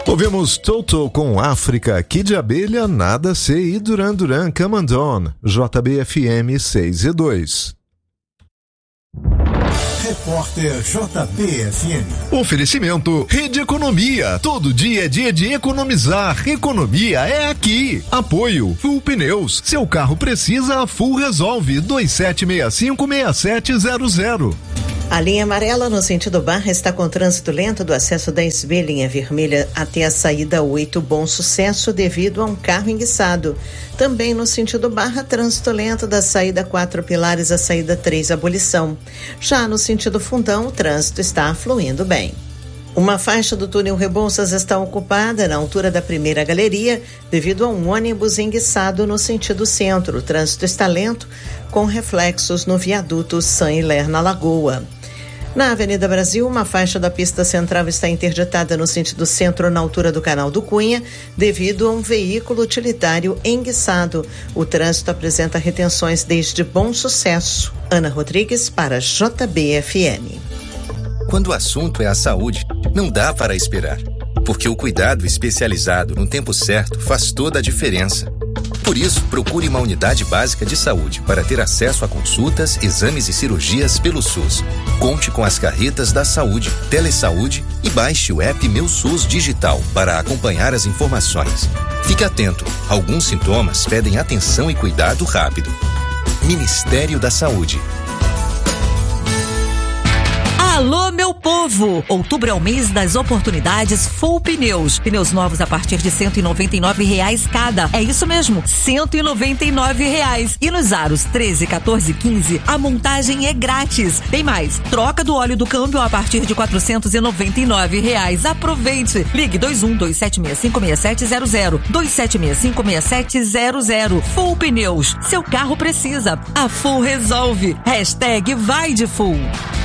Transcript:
Ouvimos Toto com África, Kid Abelha, Nada Sei e Duran Duran, Come and On, JBFM 6 e 2. Repórter JBFM. Oferecimento Rede Economia. Todo dia é dia de economizar. Economia é aqui. Apoio Full Pneus. Seu carro precisa, a Full resolve. 27656700. A linha amarela no sentido Barra está com trânsito lento do acesso 10B, linha vermelha até a saída 8, Bom Sucesso, devido a um carro enguiçado. Também no sentido Barra, trânsito lento da saída 4 Pilares à saída 3, Abolição. Já no sentido Fundão, o trânsito está fluindo bem. Uma faixa do túnel Rebouças está ocupada na altura da primeira galeria devido a um ônibus enguiçado no sentido centro. O trânsito está lento, com reflexos no viaduto Saint-Hilaire, na Lagoa. Na Avenida Brasil, uma faixa da pista central está interditada no sentido centro na altura do Canal do Cunha, devido a um veículo utilitário enguiçado. O trânsito apresenta retenções desde Bom Sucesso. Ana Rodrigues para JBFM. Quando o assunto é a saúde, não dá para esperar, porque o cuidado especializado no tempo certo faz toda a diferença. Por isso, procure uma unidade básica de saúde para ter acesso a consultas, exames e cirurgias pelo SUS. Conte com as carretas da saúde, Telesaúde e baixe o app Meu SUS Digital para acompanhar as informações. Fique atento, alguns sintomas pedem atenção e cuidado rápido. Ministério da Saúde. Alô, meu povo! Outubro é o mês das oportunidades Full Pneus. Pneus novos a partir de R$199 cada. É isso mesmo, R$199. E nos aros 13, 14 e 15, a montagem é grátis. Tem mais, troca do óleo do câmbio a partir de R$499. Aproveite! Ligue 21-2765-6700. 2765-6700. Full Pneus. Seu carro precisa. A Full resolve. Hashtag vai de Full.